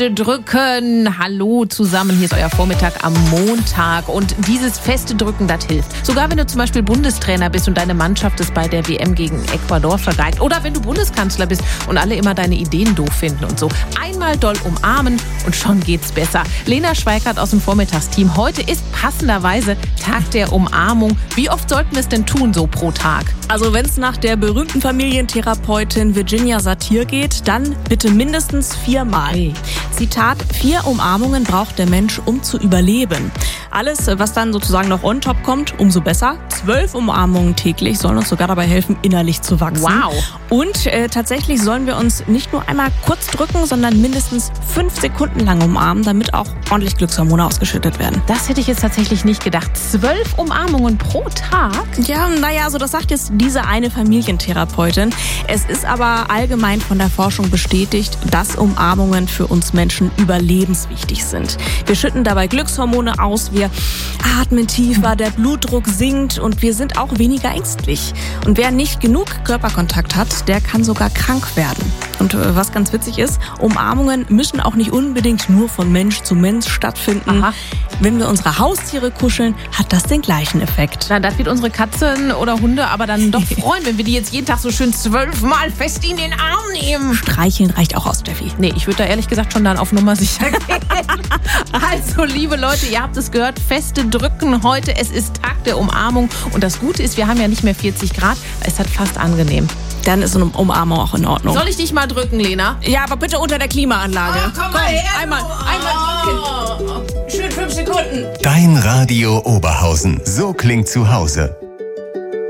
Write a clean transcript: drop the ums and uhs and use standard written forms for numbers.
feste Drücken. Hallo zusammen, hier ist euer Vormittag am Montag. Und dieses feste Drücken, das hilft. Sogar wenn du zum Beispiel Bundestrainer bist und deine Mannschaft ist bei der WM gegen Ecuador vergeigt. Oder wenn du Bundeskanzler bist und alle immer deine Ideen doof finden und so. Einmal doll umarmen und schon geht's besser. Lena Schweikart aus dem Vormittagsteam. Heute ist passenderweise Tag der Umarmung. Wie oft sollten wir es denn tun, so pro Tag? Also wenn es nach der berühmten Familientherapeutin Virginia Satir geht, dann bitte mindestens 4-mal. Hey. Zitat, 4 Umarmungen braucht der Mensch, um zu überleben. Alles, was dann sozusagen noch on top kommt, umso besser. 12 Umarmungen täglich sollen uns sogar dabei helfen, innerlich zu wachsen. Wow. Und tatsächlich sollen wir uns nicht nur einmal kurz drücken, sondern mindestens 5 Sekunden lang umarmen, damit auch ordentlich Glückshormone ausgeschüttet werden. Das hätte ich jetzt tatsächlich nicht gedacht. 12 Umarmungen pro Tag? Ja, naja, also das sagt jetzt diese eine Familientherapeutin. Es ist aber allgemein von der Forschung bestätigt, dass Umarmungen für uns Menschen überlebenswichtig sind. Wir schütten dabei Glückshormone aus, wir atmen tiefer, der Blutdruck sinkt und wir sind auch weniger ängstlich. Und wer nicht genug Körperkontakt hat, der kann sogar krank werden. Und was ganz witzig ist, Umarmungen müssen auch nicht unbedingt nur von Mensch zu Mensch stattfinden. Aha. Wenn wir unsere Haustiere kuscheln, hat das den gleichen Effekt. Na, das wird unsere Katzen oder Hunde aber dann doch freuen, wenn wir die jetzt jeden Tag so schön 12-mal fest in den Arm nehmen. Streicheln reicht auch aus, Steffi. Nee, ich würde da ehrlich gesagt schon dann auf Nummer sicher gehen. Also, liebe Leute, ihr habt es gehört, feste Drücken heute. Es ist Tag der Umarmung. Und das Gute ist, wir haben ja nicht mehr 40 Grad. Es hat fast angenehm. Dann ist eine Umarmung auch in Ordnung. Soll ich dich mal drücken, Lena? Ja, aber bitte unter der Klimaanlage. Oh, komm mal her. Einmal drücken. Schön 5 Sekunden. Dein Radio Oberhausen. So klingt zu Hause.